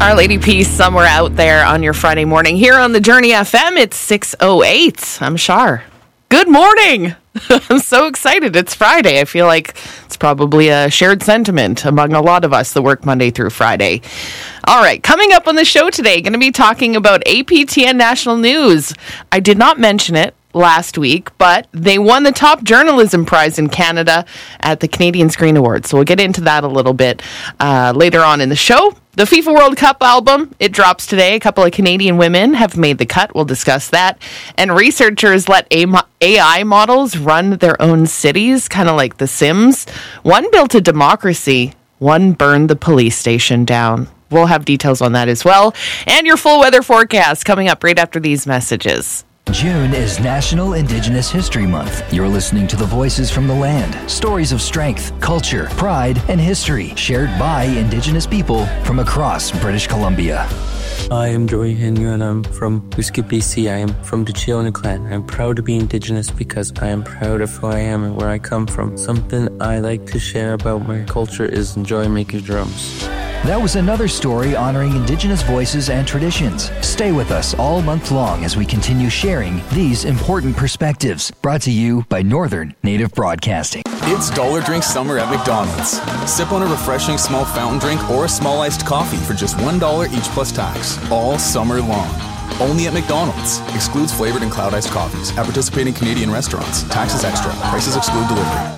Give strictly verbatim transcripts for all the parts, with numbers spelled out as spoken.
Our Lady Peace somewhere out there on your Friday morning. Here on the Journey F M, it's six oh eight. I'm Shar. Good morning. I'm so excited. It's Friday. I feel like it's probably a shared sentiment among a lot of us that work Monday through Friday. All right, coming up on the show today, going to be talking about A P T N National News. I did not mention it last week, but they won the top journalism prize in Canada at the Canadian Screen Awards. So we'll get into that a little bit uh, later on in the show. The FIFA World Cup album, it drops today. A couple of Canadian women have made the cut. We'll discuss that. And researchers let A I models run their own cities, kind of like The Sims. One built a democracy, one burned the police station down. We'll have details on that as well. And your full weather forecast coming up right after these messages. June is National Indigenous History Month. You're listening to the voices from the land, stories of strength, culture, pride, and history shared by Indigenous people from across British Columbia. I am Joey Hinu and I'm from Wiskip, B C. I am from the Chiona clan. I'm proud to be Indigenous because I am proud of who I am and where I come from. Something I like to share about my culture is enjoy making drums. That was another story honoring Indigenous voices and traditions. Stay with us all month long as we continue sharing these important perspectives. Brought to you by Northern Native Broadcasting. It's Dollar Drink Summer at McDonald's. Sip on a refreshing small fountain drink or a small iced coffee for just one dollar each plus tax, all summer long. Only at McDonald's. Excludes flavored and cloud iced coffees. At participating Canadian restaurants. Taxes extra. Prices exclude delivery.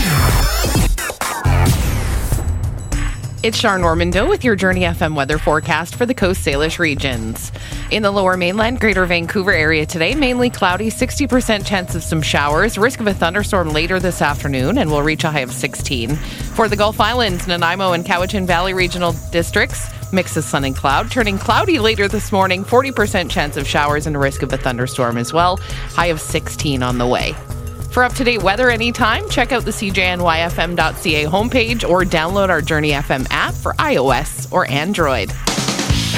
It's Shar Normando with your Journey F M weather forecast for the Coast Salish regions. In the Lower Mainland, Greater Vancouver area today, mainly cloudy, sixty percent chance of some showers, risk of a thunderstorm later this afternoon, and we'll reach a high of sixteen. For the Gulf Islands, Nanaimo and Cowichan Valley regional districts, mix of sun and cloud, turning cloudy later this morning, forty percent chance of showers and a risk of a thunderstorm as well, high of sixteen on the way. For up-to-date weather anytime, check out the C J N Y F M dot C A homepage or download our Journey F M app for iOS or Android.